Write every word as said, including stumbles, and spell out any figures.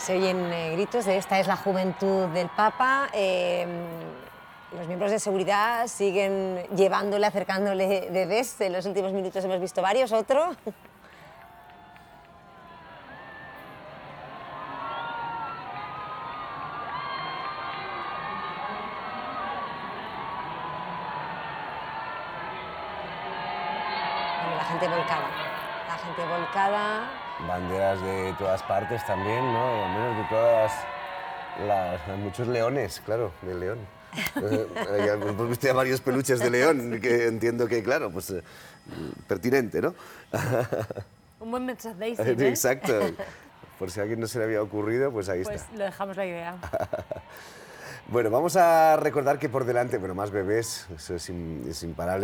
Se oyen eh, gritos de esta es la juventud del Papa. Eh, los miembros de seguridad siguen llevándole, acercándole bebés. En los últimos minutos hemos visto varios. ¿Otro? Bueno, la gente volcada. La gente volcada. Banderas de todas partes también, ¿no? Al menos de todas las... Muchos leones, claro, de león. Eh, hemos visto ya varios peluches de león, que entiendo que, claro, pues eh, pertinente, ¿no? Un buen merchandising, ¿eh? Exacto. Por si a alguien no se le había ocurrido, pues ahí Pues está. lo dejamos la idea. Bueno, vamos a recordar que por delante, bueno, más bebés, eso es, in, es imparable.